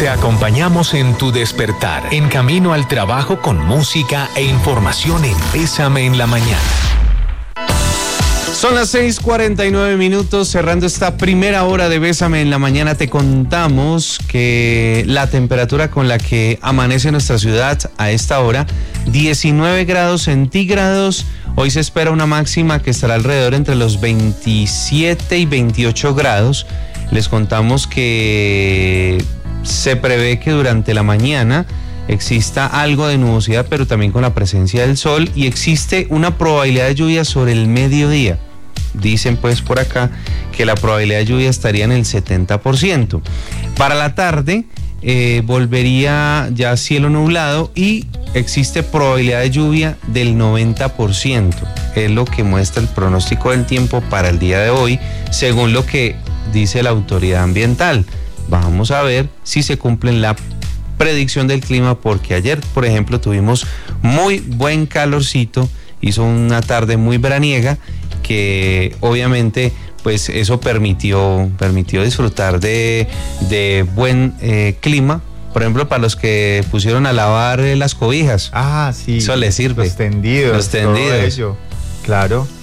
Te acompañamos en tu despertar, en camino al trabajo con música e información en Bésame en la Mañana. Son las 6:49, cerrando esta primera hora de Bésame en la Mañana. Te contamos que la temperatura con la que amanece nuestra ciudad a esta hora, 19 grados centígrados. Hoy se espera una máxima que estará alrededor entre los 27 y 28 grados. Les contamos que se prevé que durante la mañana exista algo de nubosidad, pero también con la presencia del sol, y existe una probabilidad de lluvia sobre el mediodía. Dicen pues por acá que la probabilidad de lluvia estaría en el 70%. Para la tarde volvería ya cielo nublado y existe probabilidad de lluvia del 90%. Es lo que muestra el pronóstico del tiempo para el día de hoy, según lo que dice la autoridad ambiental. Vamos a ver si se cumple la predicción del clima, porque ayer, por ejemplo, tuvimos muy buen calorcito, hizo una tarde muy veraniega, que obviamente pues eso permitió disfrutar de buen clima. Por ejemplo, para los que pusieron a lavar las cobijas. Ah, sí. Eso les sirve. Los tendidos. Todo ello. Claro.